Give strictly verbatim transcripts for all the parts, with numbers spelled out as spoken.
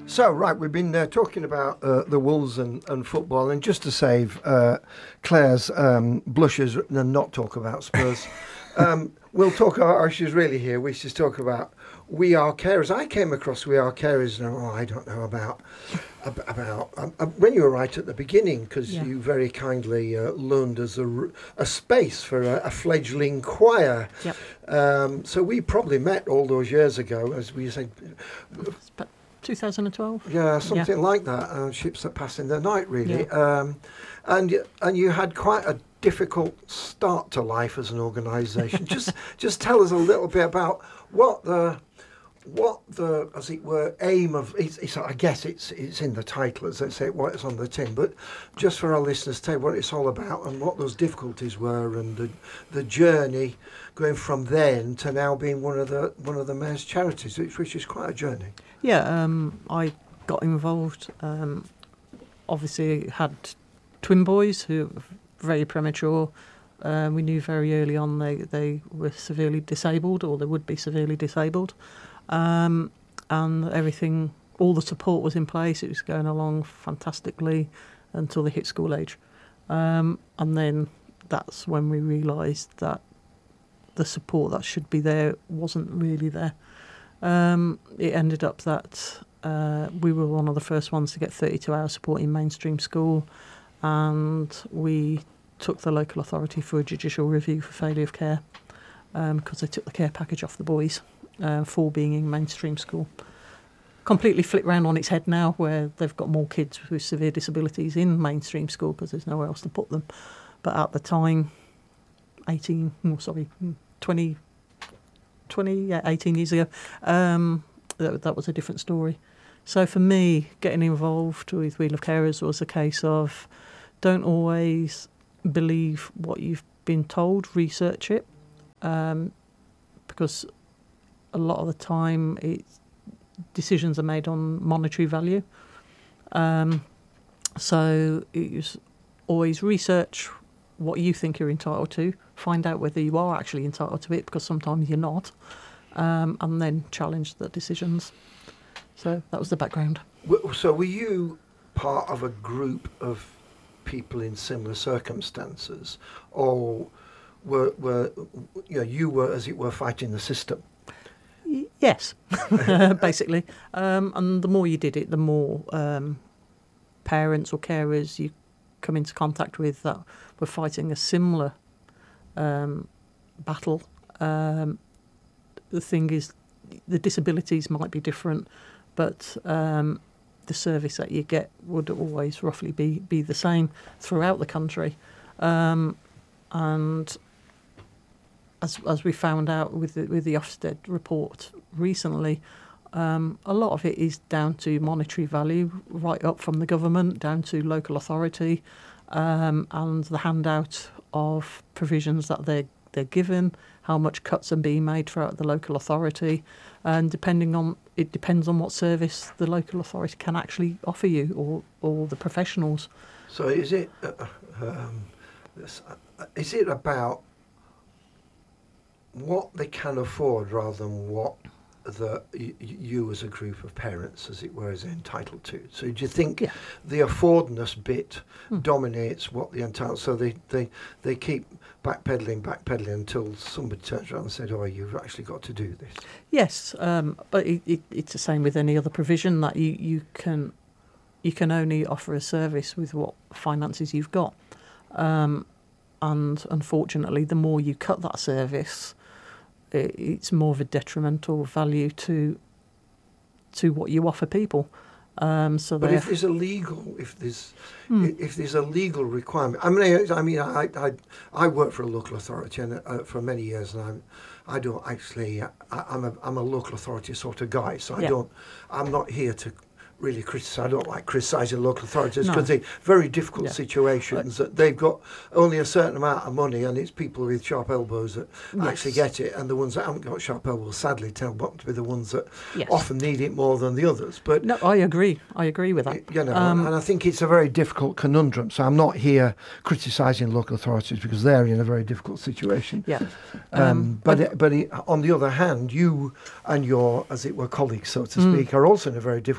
So, right, we've been uh, talking about uh, the Wolves and, and football, and just to save uh, Claire's um, blushes and not talk about Spurs, um, we'll talk about, or she's really here, we should talk about We Are Carers. I came across We Are Carers, now, oh, I don't know, about, about um, uh, when you were right at the beginning, because Yeah. you very kindly uh, loaned us a, r- a space for a, a fledgling choir. Yep. Um, so we probably met all those years ago, as we said, It's about two thousand twelve. yeah, something like that. Uh, ships that pass in the night, really. Yeah. Um, and y- and you had quite a difficult start to life as an organisation. just just tell us a little bit about what the what the, as it were, aim of. It's, it's, I guess it's it's in the title, as they say, what it's on the tin. But just for our listeners, tell what it's all about and what those difficulties were, and the the journey going from then to now being one of the one of the mayor's charities, which, which is quite a journey. Yeah, um, I got involved. Um, obviously, had twin boys who were very premature. Uh, we knew very early on they, they were severely disabled, or they would be severely disabled. Um, and everything, all the support was in place. It was going along fantastically until they hit school age. Um, and then that's when we realised that the support that should be there wasn't really there. Um, it ended up that uh, we were one of the first ones to get thirty-two hour support in mainstream school, and we took the local authority for a judicial review for failure of care because um, they took the care package off the boys uh, for being in mainstream school. Completely flipped round on its head now, where they've got more kids with severe disabilities in mainstream school because there's nowhere else to put them. But at the time, eighteen, oh, sorry, twenty, twenty, yeah, eighteen years ago, um, that, that was a different story. So for me, getting involved with We Love Carers was a case of don't always believe what you've been told, research it, um, because a lot of the time it's, decisions are made on monetary value. Um, so it's always research what you think you're entitled to, find out whether you are actually entitled to it, because sometimes you're not, um, and then challenge the decisions. So that was the background. W- So were you part of a group of people in similar circumstances, or were, were you know, you were, as it were, fighting the system? Y- Yes, basically. Um, and the more you did it, the more um, parents or carers you come into contact with that were fighting a similar um, battle. Um, the thing is, the disabilities might be different, but um, the service that you get would always roughly be, be the same throughout the country. Um, and as as we found out with the, with the Ofsted report recently, um, a lot of it is down to monetary value, right up from the government down to local authority, um, and the handout of provisions that they're they're given, how much cuts are being made throughout the local authority, and depending on it depends on what service the local authority can actually offer you, or or the professionals. So is it uh, um, this, uh, is it about what they can afford rather than what the y- you as a group of parents, as it were, is entitled to? So do you think Yeah. the affordness bit Hmm. dominates what the entitled? So they, they, they keep backpedaling, backpedaling until somebody turns around and said, "Oh, you've actually got to do this." Yes, um, but it, it, it's the same with any other provision, that you, you can you can only offer a service with what finances you've got, um, and unfortunately, the more you cut that service, it, it's more of a detrimental value to to what you offer people. Um, so But they're- if there's a legal, if there's, Hmm. i- if there's a legal requirement, I mean, I, I mean, I, I, I work for a local authority and uh, for many years, and I'm, I don't actually, I, I'm a, I'm a local authority sort of guy, so I Yeah. don't, I'm not here to really criticise. I don't like criticising local authorities No. because they're very difficult Yeah. situations that they've got only a certain amount of money, and it's people with sharp elbows that Yes. actually get it, and the ones that haven't got sharp elbows sadly tend to be the ones that Yes. often need it more than the others. But No, I agree. I agree with that. Y- You know, Um, and I think it's a very difficult conundrum. So I'm not here criticising local authorities because they're in a very difficult situation. Yeah. Um, Um, but I- it, but it, on the other hand, you and your, as it were, colleagues, so to Mm. speak, are also in a very difficult situation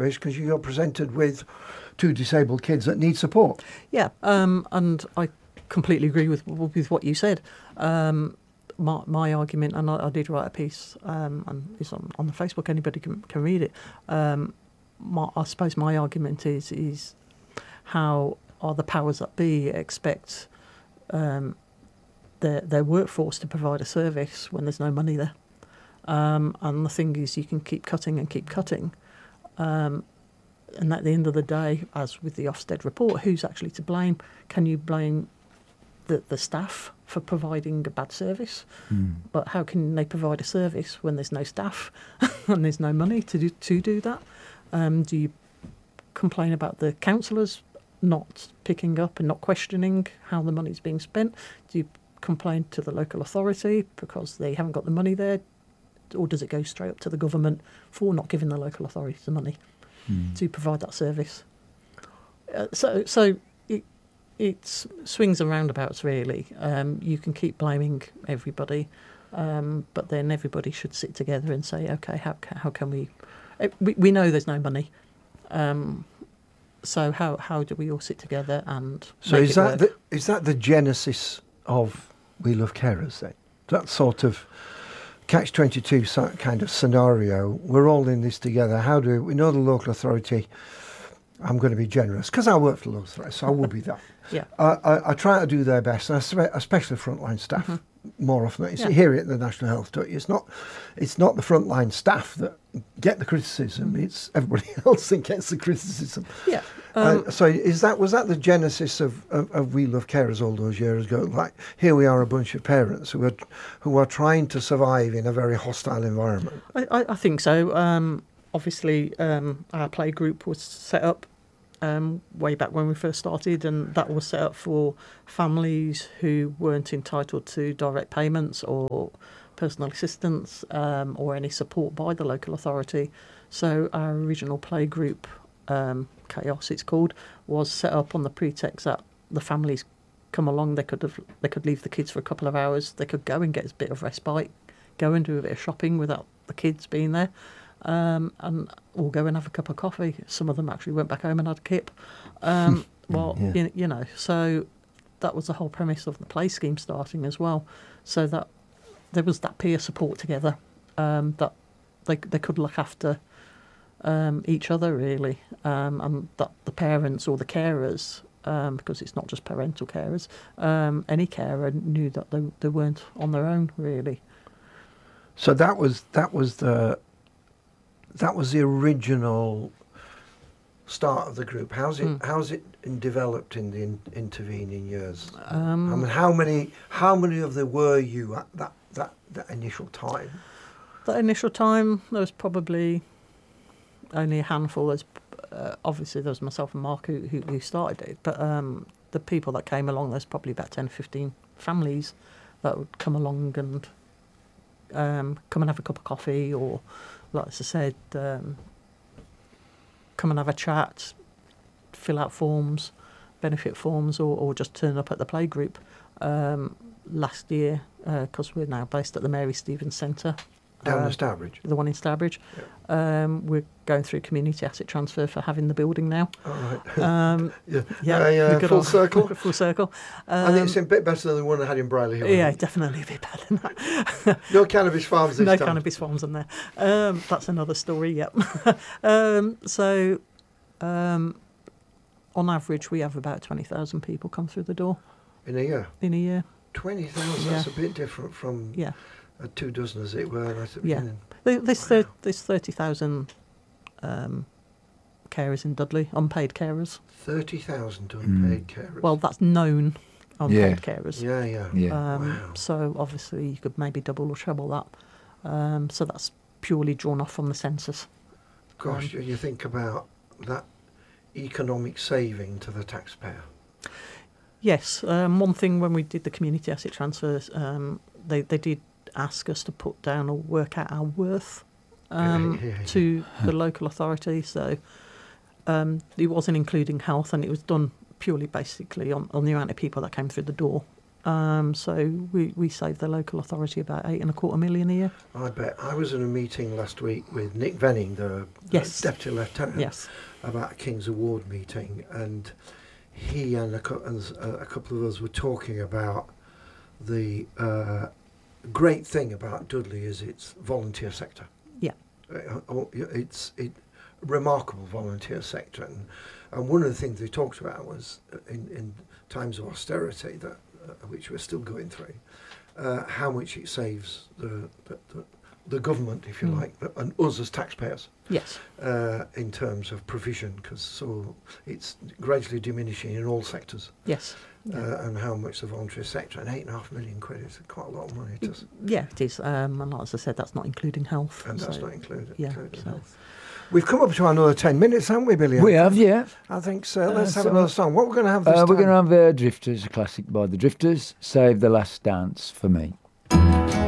service because you got presented with two disabled kids that need support. Yeah, um, and I completely agree with with what you said. Um, my, my argument, and I, I did write a piece, um, and it's on, on the Facebook. Anybody can can read it. Um, my, I suppose my argument is is how are the powers that be expect um, their their workforce to provide a service when there's no money there. Um, and the thing is, you can keep cutting and keep cutting. Um, and at the end of the day, as with the Ofsted report, who's actually to blame? Can you blame the, the staff for providing a bad service? Mm. But how can they provide a service when there's no staff and there's no money to do, to do that? Um, do you complain about the councillors not picking up and not questioning how the money's being spent? Do you complain to the local authority because they haven't got the money there? Or does it go straight up to the government for not giving the local authority the money Mm. to provide that service? Uh, so so it, it swings and roundabouts, really. Um, you can keep blaming everybody, um, but then everybody should sit together and say, okay, how, ca- how can we, uh, we... We know there's no money. Um, so how, how do we all sit together and So make is it that work? the, is that the genesis of We Love Carers then? That sort of catch twenty-two kind of scenario. We're all in this together. How do we know the local authority? I'm going to be generous because I work for the local authority, so I will be that. Yeah. I, I, I try to do their best, and I spe- especially frontline staff. Mm-hmm. More often, you Yeah. hear it in the National Health, don't you? It's not, it's not the frontline staff that get the criticism. Mm-hmm. It's everybody else that gets the criticism. Yeah. Um, uh, so is that was that the genesis of, of, of We Love Carers all those years ago? Like, here we are, a bunch of parents who are who are trying to survive in a very hostile environment. I, I, I think so. Um, obviously, um, our play group was set up um, way back when we first started, and that was set up for families who weren't entitled to direct payments or personal assistance um, or any support by the local authority. So our original play group, um, Chaos it's called, was set up on the pretext that the families come along, they could have they could leave the kids for a couple of hours, they could go and get a bit of respite, go and do a bit of shopping without the kids being there, um, and or go and have a cup of coffee. Some of them actually went back home and had a kip. Um, well, Yeah. you, you know, so that was the whole premise of the play scheme starting as well. So that there was that peer support together, um, that they they could look after um, each other really, um, and that the parents or the carers, um, because it's not just parental carers, um, any carer knew that they they weren't on their own really. So that was that was the that was the original start of the group. How's it Mm. how's it in- developed in the in, intervening years? Um, I mean, how many how many of there were you at that that, that initial time? That initial time, there was probably only a handful. There's uh, obviously there was myself and Mark who, who, who started it, but um, the people that came along, there's probably about ten, fifteen families that would come along and um, come and have a cup of coffee, or, like I said, um, come and have a chat, fill out forms, benefit forms, or, or just turn up at the playgroup. Um, last year, because uh, we're now based at the Mary Stevens Centre, Down uh, in Stourbridge. the one in Stourbridge. Um, we're going through community asset transfer for having the building now. All right. Um, yeah. yeah, Uh, the good full old- circle. full circle. I Um, think it's a bit better than the one I had in Briley Hill. yeah, definitely a bit better than that. No cannabis farms this No time. cannabis farms in there. Um, that's another story. Yep. um, so, um, on average, we have about twenty thousand people come through the door In a year. in a year. twenty thousand, Yeah. that's a bit different from Yeah. uh, two dozen as it were right at the Yeah. beginning. There- There's Wow. thir- there's thirty thousand um, carers in Dudley, unpaid carers. thirty thousand unpaid carers. Well, that's known unpaid Yeah. carers. yeah, yeah. Yeah. Um, Wow. So obviously you could maybe double or treble that. Um, so that's purely drawn off from the census. Gosh, um, you think about that economic saving to the taxpayer. Yes, um, one thing when we did the community asset transfers, um, they, they did ask us to put down or work out our worth um, Yeah, yeah, yeah. to the local authority. So um, it wasn't including health, and it was done purely basically on, on the amount of people that came through the door. Um, so we, we save the local authority about eight and a quarter million a year. I bet. I was in a meeting last week with Nick Venning, the Yes. uh, Deputy Lieutenant, Yes. about a King's Award meeting, and he and a, cou- and s- uh, a couple of us were talking about the uh, great thing about Dudley is its volunteer sector. Yeah. Uh, oh, yeah, it's it remarkable volunteer sector, and, and one of the things they talked about was uh, in, in times of austerity that uh, which we're still going through, uh, how much it saves the the, the, the government, if you Mm. like, but, and us as taxpayers Yes. uh, in terms of provision, because so it's gradually diminishing in all sectors, Yes. uh, and how much the voluntary sector, and eight and a half million quid is quite a lot of money, it is, Yeah, it is. Um, and like as I said, that's not including health. and that's so- not included. yeah, including so- health. We've come up to another ten minutes, haven't we, Billy? We have, yeah. I think so. Let's Uh, have so- another song. What we're going to have this Uh, time? we're going to have uh, Drifters, a classic by the Drifters, Save the Last Dance for Me.